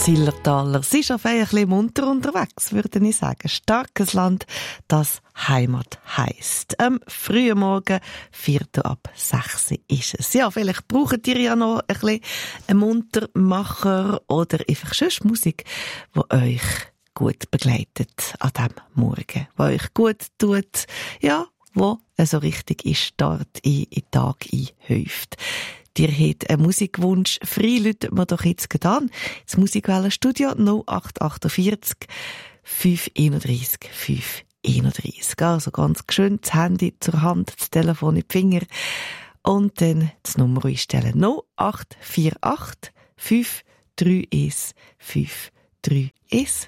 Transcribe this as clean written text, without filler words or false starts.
Zillertaler. Sie ist auf ein bisschen munter unterwegs, würde ich sagen. Starkes Land, das Heimat heisst. Am frühen Morgen, 4:04 ist es. Ja, vielleicht braucht ihr ja noch ein bisschen einen Muntermacher oder einfach schon Musik, die euch gut begleitet an diesem Morgen. Die euch gut tut, ja, wo so richtig in Start in den Tag einhäuft. Dir habt einen Musikwunsch frei, läutet mir doch jetzt an. Das Musikwellenstudio 0848 531 531. Also ganz schön das Handy zur Hand, das Telefon in die Finger und dann das Nummer einstellen. 0848 531 531.